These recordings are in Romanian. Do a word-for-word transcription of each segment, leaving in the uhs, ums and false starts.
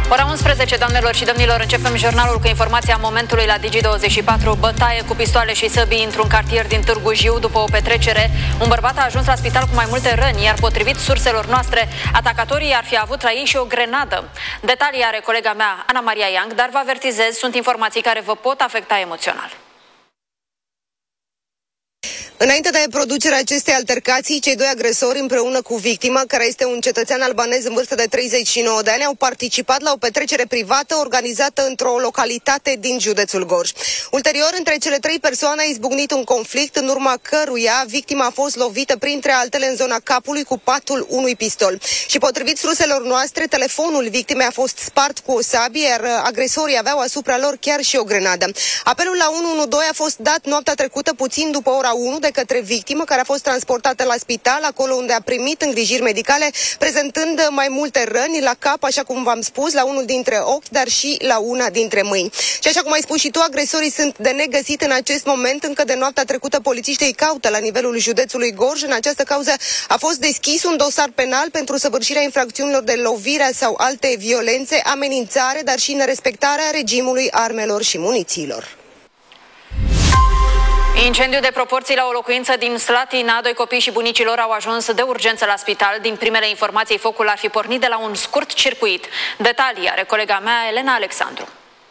Ora unsprezece, doamnelor și domnilor, începem jurnalul cu informația momentului la Digi douăzeci și patru. Bătaie cu pistoale și săbii într-un cartier din Târgu Jiu. După o petrecere, un bărbat a ajuns la spital cu mai multe răni, iar potrivit surselor noastre, atacatorii ar fi avut la ei și o grenadă. Detalii are colega mea, Ana Maria Yang, dar vă avertizez, sunt informații care vă pot afecta emoțional. Înainte de producerea acestei altercații, cei doi agresori împreună cu victima, care este un cetățean albanez în vârstă de treizeci și nouă de ani, au participat la o petrecere privată organizată într-o localitate din județul Gorj. Ulterior, între cele trei persoane a izbucnit un conflict, în urma căruia victima a fost lovită printre altele în zona capului cu patul unui pistol. Și potrivit surselor noastre, telefonul victimei a fost spart cu o sabie, iar agresorii aveau asupra lor chiar și o grenadă. Apelul la unu unu doi a fost dat noaptea trecută, puțin după ora unu, de către victimă, care a fost transportată la spital, acolo unde a primit îngrijiri medicale, prezentând mai multe răni la cap, așa cum v-am spus, la unul dintre ochi, dar și la una dintre mâini. Și așa cum ai spus și tu, agresorii sunt de negăsit în acest moment. Încă de noaptea trecută, polițiștii îi caută la nivelul județului Gorj. În această cauză a fost deschis un dosar penal pentru săvârșirea infracțiunilor de lovire sau alte violențe, amenințare, dar și nerespectarea regimului armelor și munițiilor. Incendiu de proporții la o locuință din Slatina. Doi copii și bunicii lor au ajuns de urgență la spital. Din primele informații, focul ar fi pornit de la un scurt circuit. Detalii are colega mea, Elena Alexandru.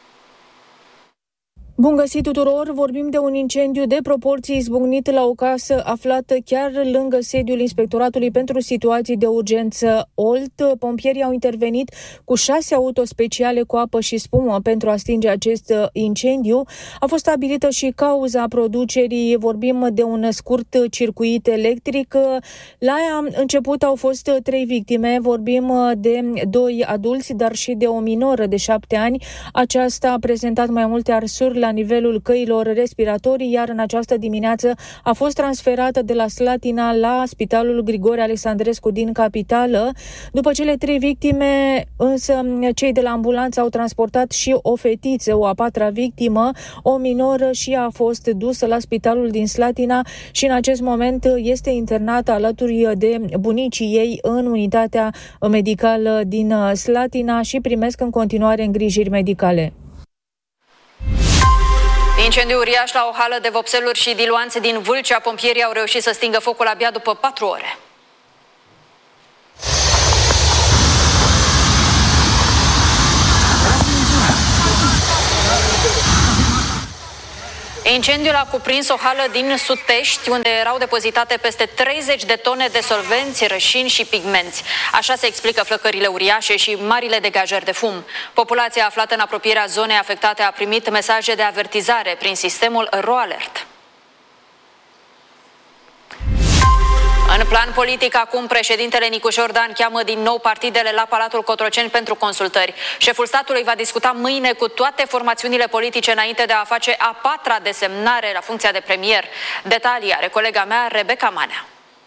Bun găsit tuturor! Vorbim de un incendiu de proporții izbucnit la o casă aflată chiar lângă sediul Inspectoratului pentru Situații de Urgență Olt. Pompierii au intervenit cu șase auto speciale cu apă și spumă pentru a stinge acest incendiu. A fost stabilită și cauza producerii. Vorbim de un scurt circuit electric. La început au fost trei victime. Vorbim de doi adulți, dar și de o minoră de șapte ani. Aceasta a prezentat mai multe arsuri la la nivelul căilor respiratorii, iar în această dimineață a fost transferată de la Slatina la Spitalul Grigore Alexandrescu din capitală. După cele trei victime, însă, cei de la ambulanță au transportat și o fetiță, o a patra victimă, o minoră, și a fost dusă la spitalul din Slatina și în acest moment este internată alături de bunicii ei în unitatea medicală din Slatina și primesc în continuare îngrijiri medicale. Incendiu uriaș la o hală de vopseluri și diluanțe din Vâlcea. Pompierii au reușit să stingă focul abia după patru ore. Incendiul a cuprins o hală din Sutești, unde erau depozitate peste treizeci de tone de solvenți, rășini și pigmenți. Așa se explică flăcările uriașe și marile degajări de fum. Populația aflată în apropierea zonei afectate a primit mesaje de avertizare prin sistemul RoAlert. În plan politic, acum președintele Nicușor Dan cheamă din nou partidele la Palatul Cotroceni pentru consultări. Șeful statului va discuta mâine cu toate formațiunile politice înainte de a face a patra desemnare la funcția de premier. Detalii are colega mea, Rebecca Manea.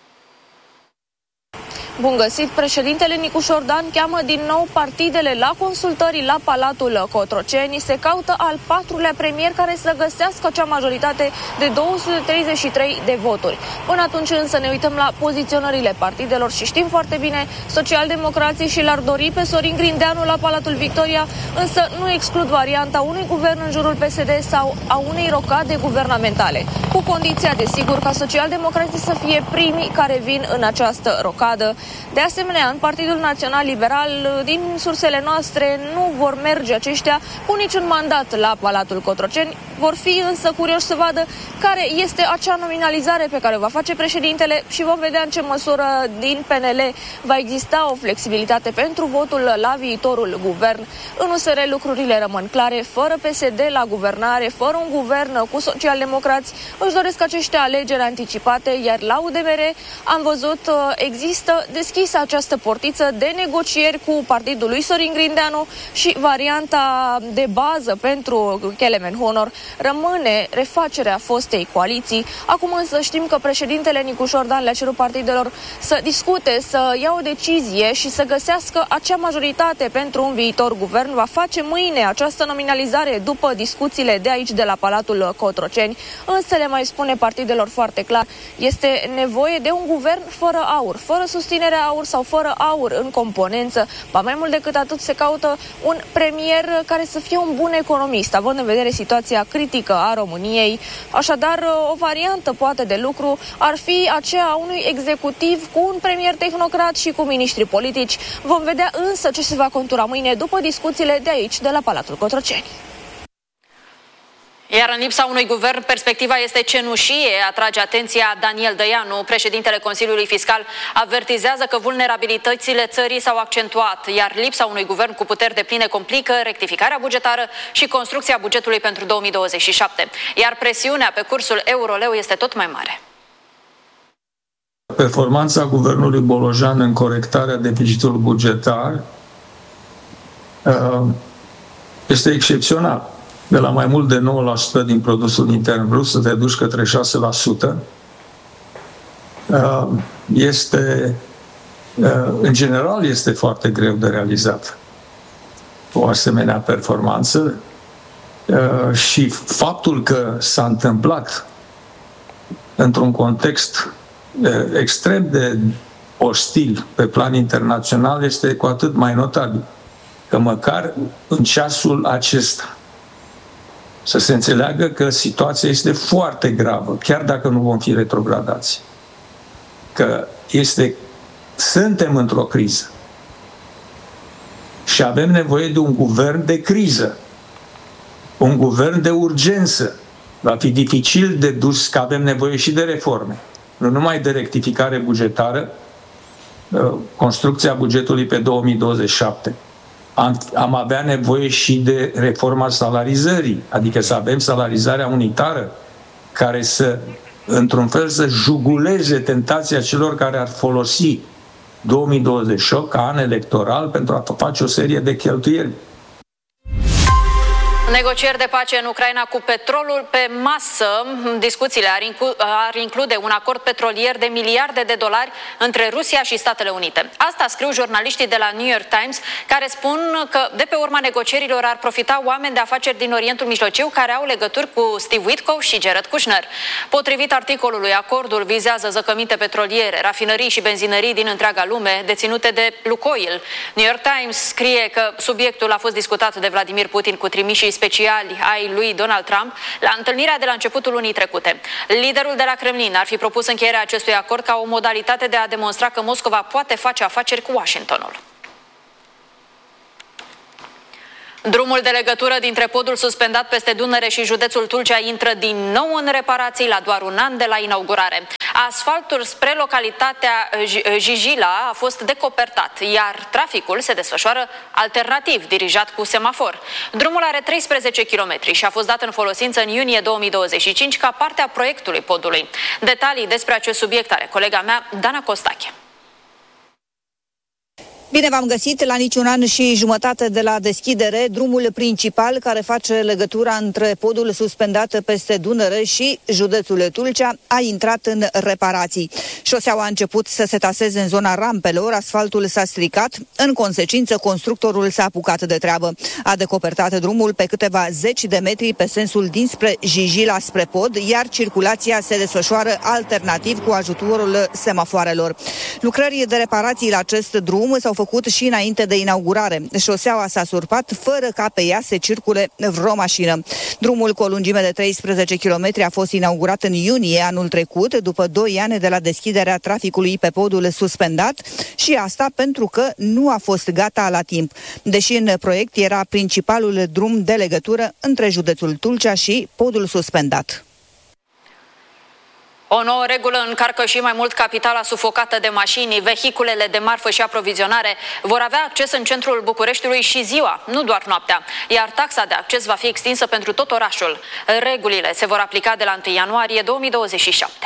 Bun găsit! Președintele Nicușor Dan cheamă din nou partidele la consultări la Palatul Cotroceni. Se caută al patrulea premier care să găsească acea majoritate de două sute treizeci și trei de voturi. Până atunci însă ne uităm la poziționările partidelor și știm foarte bine, socialdemocrații și l-ar dori pe Sorin Grindeanu la Palatul Victoria, însă nu exclud varianta unui guvern în jurul P S D sau a unei rocade guvernamentale, cu condiția, desigur, ca socialdemocrații să fie primii care vin în această rocadă. De asemenea, în Partidul Național Liberal, din sursele noastre, nu vor merge aceștia cu niciun mandat la Palatul Cotroceni. Vor fi însă curioși să vadă care este acea nominalizare pe care o va face președintele și vom vedea în ce măsură din P N L va exista o flexibilitate pentru votul la viitorul guvern. În U S R lucrurile rămân clare, fără P S D la guvernare, fără un guvern cu socialdemocrați, își doresc acești alegeri anticipate, iar la U D M R am văzut există deschisă această portiță de negocieri cu partidul lui Sorin Grindeanu și varianta de bază pentru Kelemen Honor rămâne refacerea fostei coaliții. Acum însă știm că președintele Nicușor Dan le-a cerut partidelor să discute, să ia o decizie și să găsească acea majoritate pentru un viitor guvern. Va face mâine această nominalizare după discuțiile de aici, de la Palatul Cotroceni, însă le mai spune partidelor foarte clar, este nevoie de un guvern fără aur, fără susținere conținere aur sau fără aur în componență. Ba mai mult decât atât, se caută un premier care să fie un bun economist, având în vedere situația critică a României. Așadar, o variantă poate de lucru ar fi aceea a unui executiv cu un premier tehnocrat și cu miniștri politici. Vom vedea însă ce se va contura mâine după discuțiile de aici, de la Palatul Cotroceni. Iar în lipsa unui guvern, perspectiva este cenușie, atrage atenția Daniel Dăianu. Președintele Consiliului Fiscal avertizează că vulnerabilitățile țării s-au accentuat, iar lipsa unui guvern cu puteri depline complică rectificarea bugetară și construcția bugetului pentru două mii douăzeci și șapte. Iar presiunea pe cursul euro-leu este tot mai mare. Performanța guvernului Bolojan în corectarea deficitului bugetar este excepțională. De la mai mult de nouă la sută din produsul intern brut să te duci către șase la sută. Este, în general, este foarte greu de realizat o asemenea performanță și faptul că s-a întâmplat într-un context extrem de ostil pe plan internațional este cu atât mai notabil. Că măcar în ceasul acesta să se înțeleagă că situația este foarte gravă, chiar dacă nu vom fi retrogradați. Că este, suntem într-o criză. Și avem nevoie de un guvern de criză. Un guvern de urgență. Va fi dificil de dus, că avem nevoie și de reforme. Nu numai de rectificare bugetară, construcția bugetului pe două mii douăzeci și șapte. Am, am avea nevoie și de reforma salarizării, adică să avem salarizarea unitară care să, într-un fel, să juguleze tentația celor care ar folosi două mii douăzeci și opt ca an electoral pentru a face o serie de cheltuieli. Negocieri de pace în Ucraina cu petrolul pe masă. Discuțiile ar, inclu- ar include un acord petrolier de miliarde de dolari între Rusia și Statele Unite. Asta scriu jurnaliștii de la New York Times, care spun că de pe urma negocierilor ar profita oameni de afaceri din Orientul Mijlociu care au legături cu Steve Witkoff și Jared Kushner. Potrivit articolului, acordul vizează zăcăminte petroliere, rafinării și benzinării din întreaga lume deținute de Lukoil. New York Times scrie că subiectul a fost discutat de Vladimir Putin cu trimișii speciali ai lui Donald Trump la întâlnirea de la începutul lunii trecute. Liderul de la Kremlin ar fi propus încheierea acestui acord ca o modalitate de a demonstra că Moscova poate face afaceri cu Washingtonul. Drumul de legătură dintre podul suspendat peste Dunăre și județul Tulcea intră din nou în reparații la doar un an de la inaugurare. Asfaltul spre localitatea Jijila a fost decopertat, iar traficul se desfășoară alternativ, dirijat cu semafor. Drumul are treisprezece kilometri și a fost dat în folosință în iunie două mii douăzeci și cinci ca parte a proiectului podului. Detalii despre acest subiect are colega mea, Dana Costache. Bine v-am găsit! La niciun an și jumătate de la deschidere, drumul principal care face legătura între podul suspendat peste Dunăre și județul Tulcea a intrat în reparații. Șoseaua a început să se taseze în zona rampelor, asfaltul s-a stricat, în consecință constructorul s-a apucat de treabă. A decopertat drumul pe câteva zeci de metri pe sensul dinspre Jijila spre pod, iar circulația se desfășoară alternativ cu ajutorul semafoarelor. Lucrări de reparații la acest drum s-au făcut și înainte de inaugurare. Șoseaua s-a surpat fără ca pe ea se circule vreo mașină. Drumul cu o lungime de treisprezece kilometri a fost inaugurat în iunie anul trecut, după doi ani de la deschiderea traficului pe podul suspendat, și asta pentru că nu a fost gata la timp, deși în proiect era principalul drum de legătură între județul Tulcea și podul suspendat. O nouă regulă încarcă și mai mult capitala sufocată de mașini. Vehiculele de marfă și aprovizionare vor avea acces în centrul Bucureștiului și ziua, nu doar noaptea, iar taxa de acces va fi extinsă pentru tot orașul. Regulile se vor aplica de la întâi ianuarie două mii douăzeci și șapte.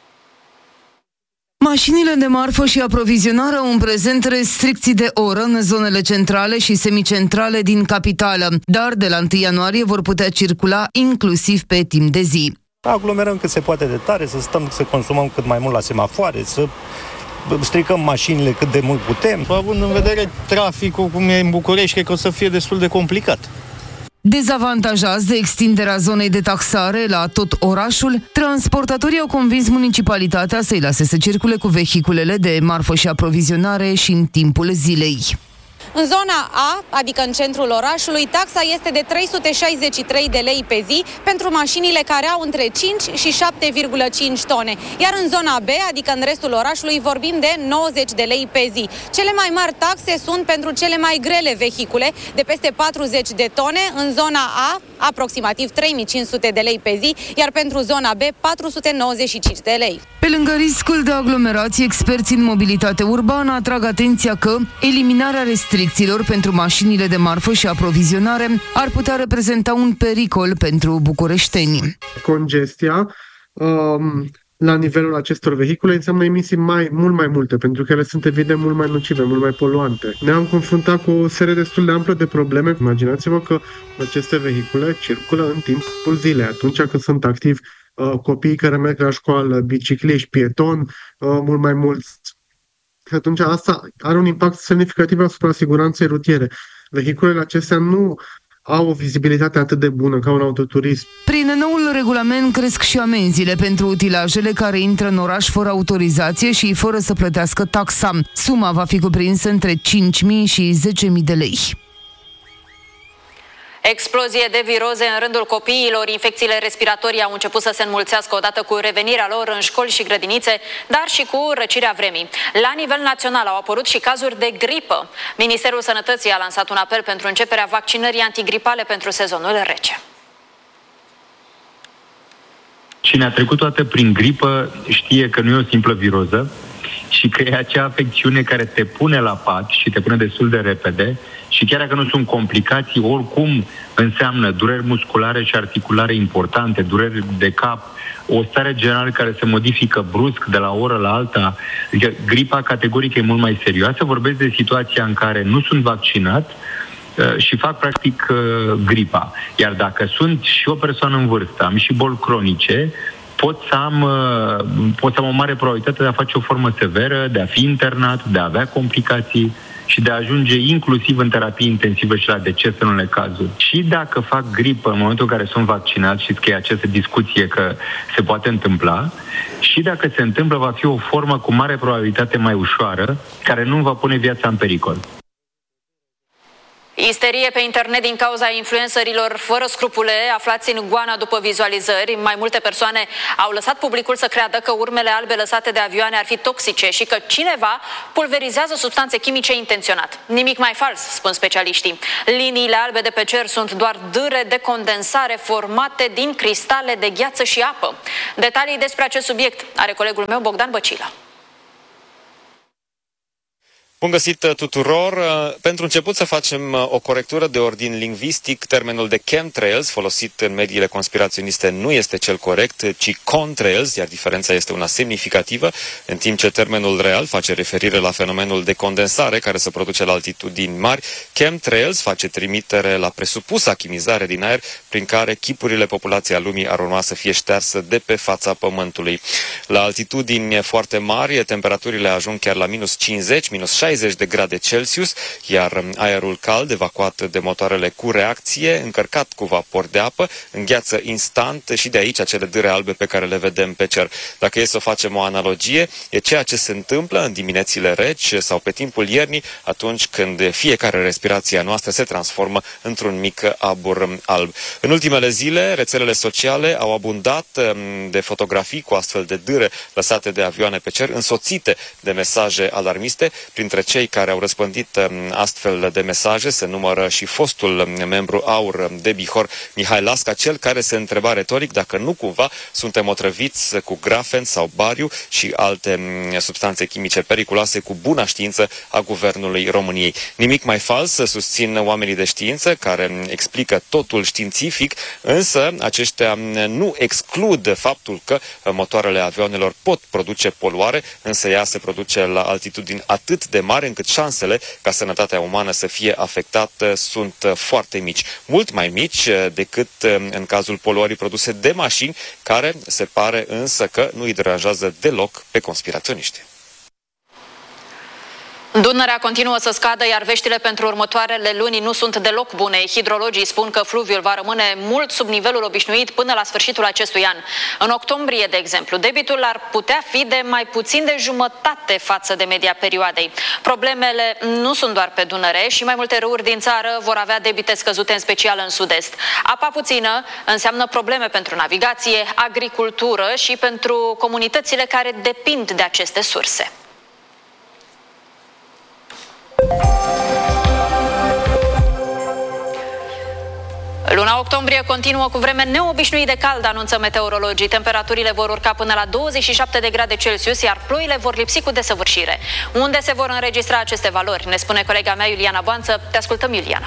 Mașinile de marfă și aprovizionare au în prezent restricții de oră în zonele centrale și semicentrale din capitală, dar de la întâi ianuarie vor putea circula inclusiv pe timp de zi. Aglomerăm cât se poate de tare, să stăm, să consumăm cât mai mult la semafoare, să stricăm mașinile cât de mult putem. Având în vedere traficul cum e în București, cred că o să fie destul de complicat. Dezavantajați de extinderea zonei de taxare la tot orașul, transportatorii au convins municipalitatea să-i lase să circule cu vehiculele de marfă și aprovizionare și în timpul zilei. În zona A, adică în centrul orașului, taxa este de trei sute șaizeci și trei de lei pe zi pentru mașinile care au între cinci și șapte virgulă cinci tone. Iar în zona B, adică în restul orașului, vorbim de nouăzeci de lei pe zi. Cele mai mari taxe sunt pentru cele mai grele vehicule, de peste patruzeci de tone, în zona A, aproximativ trei mii cinci sute de lei pe zi, iar pentru zona B, patru sute nouăzeci și cinci de lei. Pe lângă riscul de aglomerație, experții în mobilitate urbană atrag atenția că eliminarea restricțiilor pentru mașinile de marfă și aprovizionare ar putea reprezenta un pericol pentru bucureșteni. Congestia um, la nivelul acestor vehicule înseamnă emisii mai, mult mai multe, pentru că ele sunt evident mult mai nocive, mult mai poluante. Ne-am confruntat cu o serie destul de amplă de probleme. Imaginați-vă că aceste vehicule circulă în timpul zilei, atunci când sunt activi uh, copiii care merg la școală, bicicliști, pietoni, uh, mult mai mulți. Atunci asta are un impact semnificativ asupra siguranței rutiere. Vehiculele acestea nu au o vizibilitate atât de bună ca un autoturism. Prin noul regulament cresc și amenziile pentru utilajele care intră în oraș fără autorizație și fără să plătească taxa. Suma va fi cuprinsă între cinci mii și zece mii de lei. Explozie de viroze în rândul copiilor, infecțiile respiratorii au început să se înmulțească odată cu revenirea lor în școli și grădinițe, dar și cu răcirea vremii. La nivel național au apărut și cazuri de gripă. Ministerul Sănătății a lansat un apel pentru începerea vaccinării antigripale pentru sezonul rece. Cine a trecut toată prin gripă știe că nu e o simplă viroză și că e acea afecțiune care te pune la pat și te pune destul de repede și chiar dacă nu sunt complicații, oricum înseamnă dureri musculare și articulare importante, dureri de cap, o stare generală care se modifică brusc de la o oră la alta. Adică gripa categoric e mult mai serioasă. Vorbesc de situația în care nu sunt vaccinat și fac practic gripa. Iar dacă sunt și o persoană în vârstă, am și boli cronice, pot să am, pot să am o mare probabilitate de a face o formă severă, de a fi internat, de a avea complicații și de a ajunge inclusiv în terapie intensivă și la deces în unele cazuri. Și dacă fac gripă în momentul în care sunt vaccinat, știți că e această discuție că se poate întâmpla, și dacă se întâmplă, va fi o formă cu mare probabilitate mai ușoară, care nu va pune viața în pericol. Isterie pe internet din cauza influencerilor fără scrupule aflați în goana după vizualizări. Mai multe persoane au lăsat publicul să creadă că urmele albe lăsate de avioane ar fi toxice și că cineva pulverizează substanțe chimice intenționat. Nimic mai fals, spun specialiștii. Liniile albe de pe cer sunt doar dâre de condensare formate din cristale de gheață și apă. Detalii despre acest subiect are colegul meu Bogdan Băcila. Bun găsit tuturor! Pentru început să facem o corectură de ordin lingvistic. Termenul de chemtrails folosit în mediile conspiraționiste nu este cel corect, ci contrails, iar diferența este una semnificativă, în timp ce termenul real face referire la fenomenul de condensare care se produce la altitudini mari. Chemtrails face trimitere la presupusa chimizare din aer prin care chipurile populației a lumii ar urma să fie ștearsă de pe fața Pământului. La altitudini foarte mari, temperaturile ajung chiar la minus cincizeci, minus șaizeci de grade Celsius, iar aerul cald, evacuat de motoarele cu reacție, încărcat cu vapor de apă, îngheață instant și de aici acele dâre albe pe care le vedem pe cer. Dacă e să facem o analogie, e ceea ce se întâmplă în diminețile reci sau pe timpul iernii, atunci când fiecare respirație a noastră se transformă într-un mic abur alb. În ultimele zile, rețelele sociale au abundat de fotografii cu astfel de dâre lăsate de avioane pe cer, însoțite de mesaje alarmiste. Printre cei care au răspândit astfel de mesaje se numără și fostul membru AUR de Bihor, Mihai Lasca, cel care se întreba retoric dacă nu cumva suntem otrăviți cu grafen sau bariu și alte substanțe chimice periculoase cu buna știință a Guvernului României. Nimic mai fals, susțin oamenii de știință care explică totul științific, însă aceștia nu exclud faptul că motoarele avionelor pot produce poluare, însă ea se produce la altitudini atât de mare încât șansele ca sănătatea umană să fie afectată sunt foarte mici. Mult mai mici decât în cazul poluării produse de mașini, care se pare însă că nu îi deranjează deloc pe conspiraționiști. Dunărea continuă să scadă, iar veștile pentru următoarele luni nu sunt deloc bune. Hidrologii spun că fluviul va rămâne mult sub nivelul obișnuit până la sfârșitul acestui an. În octombrie, de exemplu, debitul ar putea fi de mai puțin de jumătate față de media perioadei. Problemele nu sunt doar pe Dunăre și mai multe râuri din țară vor avea debite scăzute, în special în sud-est. Apa puțină înseamnă probleme pentru navigație, agricultură și pentru comunitățile care depind de aceste surse. Luna octombrie continuă cu vreme neobișnuit de cald, anunță meteorologii. Temperaturile vor urca până la douăzeci și șapte de grade Celsius, iar ploile vor lipsi cu desăvârșire. Unde se vor înregistra aceste valori? Ne spune colega mea Iuliana Boanță. Te ascultăm, Iuliana.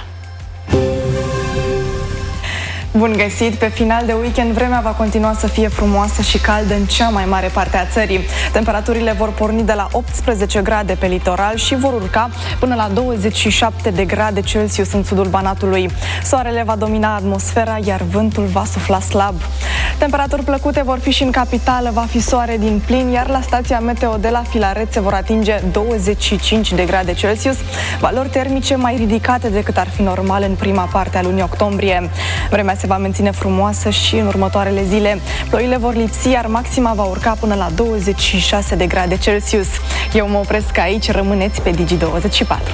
Bun găsit! Pe final de weekend, vremea va continua să fie frumoasă și caldă în cea mai mare parte a țării. Temperaturile vor porni de la optsprezece grade pe litoral și vor urca până la douăzeci și șapte de grade Celsius în sudul Banatului. Soarele va domina atmosfera, iar vântul va sufla slab. Temperaturi plăcute vor fi și în capitală, va fi soare din plin, iar la stația meteo de la Filaret se vor atinge douăzeci și cinci de grade Celsius, valori termice mai ridicate decât ar fi normal în prima parte a lunii octombrie. Vremea se va menține frumoasă și în următoarele zile. Ploile vor lipsi, iar maxima va urca până la douăzeci și șase de grade Celsius. Eu mă opresc aici, rămâneți pe Digi douăzeci și patru.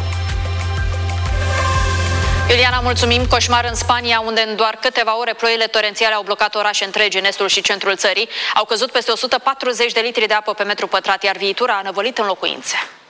Iuliana, mulțumim. Coșmar în Spania, unde în doar câteva ore ploile torențiale au blocat orașe întregi în estul și centrul țării. Au căzut peste o sută patruzeci de litri de apă pe metru pătrat, iar viitura a năvălit în locuințe.